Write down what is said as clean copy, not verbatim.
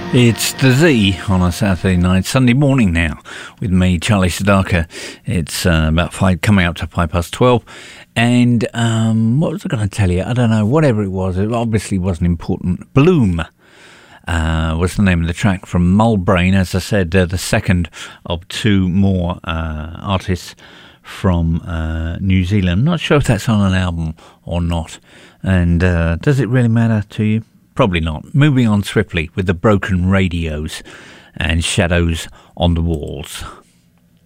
It's the Z on a Saturday night, Sunday morning now, with me, Charlie Sedaka. It's coming up to 12:05. And what was I going to tell you? I don't know, whatever it was. It obviously wasn't important. Bloom was the name of the track from Mulbrain. As I said, the second of two more artists from New Zealand. Not sure if that's on an album or not. And does it really matter to you? Probably not. Moving on swiftly with the Broken Radios and Shadows on the Walls.